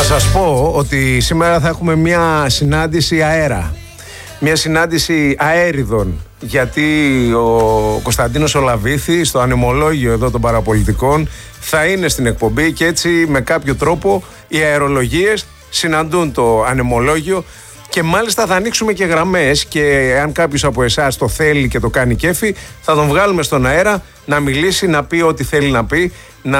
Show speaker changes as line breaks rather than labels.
Θα σας πω ότι σήμερα θα έχουμε μια συνάντηση αέρα. Μια συνάντηση αέριδων. Γιατί ο Κωνσταντίνος Ολαβήθης, στο ανεμολόγιο εδώ των παραπολιτικών, θα είναι στην εκπομπή και έτσι με κάποιο τρόπο οι αερολογίες συναντούν το ανεμολόγιο και μάλιστα θα ανοίξουμε και γραμμές και αν κάποιος από εσάς το θέλει και το κάνει κέφι θα τον βγάλουμε στον αέρα να μιλήσει, να πει ό,τι θέλει να πει,